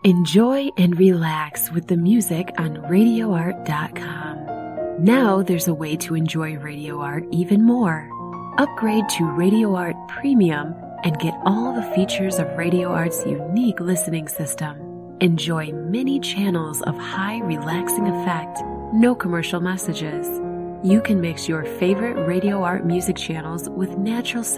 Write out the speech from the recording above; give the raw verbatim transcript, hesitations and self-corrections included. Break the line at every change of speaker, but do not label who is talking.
Enjoy and relax with the music on radio art dot com. Now there's a way to enjoy Radio Art even more. Upgrade to Radio Art Premium and get all the features of Radio Art's unique listening system. Enjoy many channels of high relaxing effect, no commercial messages. You can mix your favorite Radio Art music channels with natural